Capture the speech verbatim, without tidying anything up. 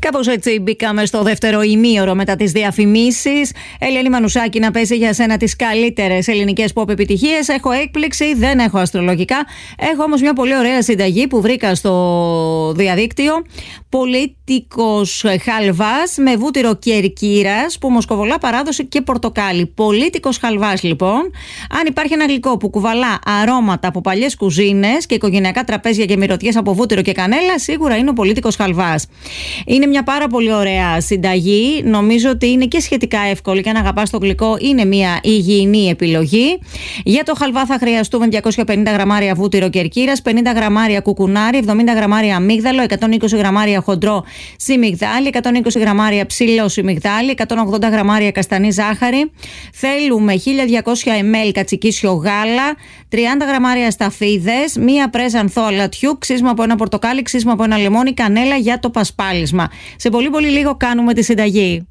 Κάπως έτσι μπήκαμε στο δεύτερο ημίωρο μετά τις διαφημίσεις. Ελένη Μανουσάκη να παίζει για σένα τις καλύτερες ελληνικές pop επιτυχίες. Έχω έκπληξη, δεν έχω αστρολογικά. Έχω όμως μια πολύ ωραία συνταγή που βρήκα στο διαδίκτυο. Πολίτικος χαλβάς με βούτυρο κερκύρας που μοσκοβολά παράδοση και πορτοκάλι. Πολίτικος χαλβάς λοιπόν. Αν υπάρχει ένα γλυκό που κουβαλά αρώματα από παλιές κουζίνες και οικογενειακά τραπέζια και μυρωδιές από βούτυρο και κανέλα, σίγουρα είναι ο πολίτικος χαλβάς. Είναι μια πάρα πολύ ωραία συνταγή. Νομίζω ότι είναι και σχετικά εύκολη και αν αγαπάς το γλυκό είναι μια υγιεινή επιλογή. Για το χαλβά θα χρειαστούμε διακόσια πενήντα γραμμάρια βούτυρο κερκύρας, πενήντα γραμμάρια κουκουνάρι, εβδομήντα γραμμάρια αμύγδαλο, εκατόν είκοσι γραμμάρια χοντρό σιμιγδάλι, εκατόν είκοσι γραμμάρια ψηλό σιμιγδάλι, εκατόν ογδόντα γραμμάρια καστανή ζάχαρη. Θέλουμε χίλια διακόσια μιλιλίτρα κατσικίσιο γάλα, τριάντα γραμμάρια σταφίδες, μία πρέζα ανθό αλατιού, ξύσμα από ένα πορτοκάλι, ξύσμα από ένα λεμόνι, κανέλα για το πασπάλισμα. Σε πολύ πολύ λίγο κάνουμε τη συνταγή.